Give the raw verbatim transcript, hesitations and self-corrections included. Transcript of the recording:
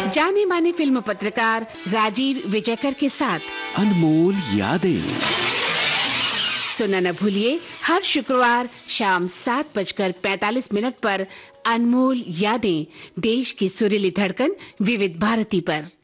जाने माने फिल्म पत्रकार राजीव विजयकर के साथ अनमोल यादें। सुनना न भूलिए हर शुक्रवार शाम सात बजकर पैंतालीस मिनट पर अनमोल यादें, देश की सुरीली धड़कन विविध भारती पर।